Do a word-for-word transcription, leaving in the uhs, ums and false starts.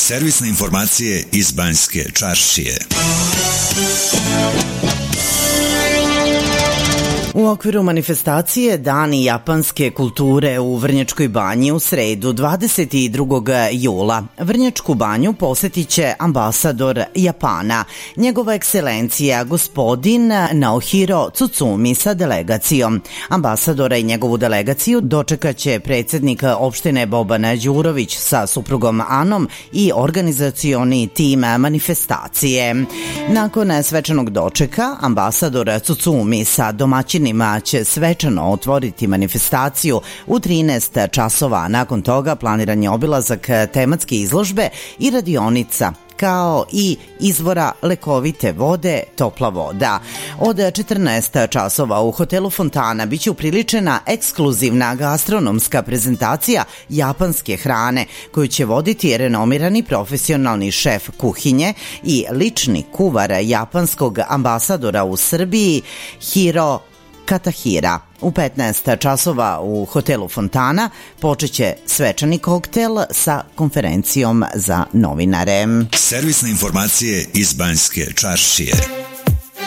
Servisne informacije iz Banjske Čaršije. U okviru manifestacije Dani japanske kulture u Vrnjačkoj banji u sredu dvadeset drugog jula Vrnjačku banju posetit će ambasador Japana, njegova ekscelencija gospodin Naohiro Tsutsumi sa delegacijom. Ambasadora i njegovu delegaciju dočekat će predsednik opštine Boban Đurović sa suprugom Anom i organizacioni tim manifestacije. Nakon svečanog dočeka, ambasador Tsutsumi sa domaćinima će svečano otvoriti manifestaciju u trinaest časova. Nakon toga planiran je obilazak tematske izložbe i radionica, kao i izvora lekovite vode, topla voda. Od četrnaest časova u hotelu Fontana biće upriličena ekskluzivna gastronomska prezentacija japanske hrane koju će voditi renomirani profesionalni šef kuhinje i lični kuvar japanskog ambasadora u Srbiji Hiro Katahira. U petnaest časova u hotelu Fontana počeće svečani koktel sa konferencijom za novinare. Servisne informacije iz Banjske Čaršije.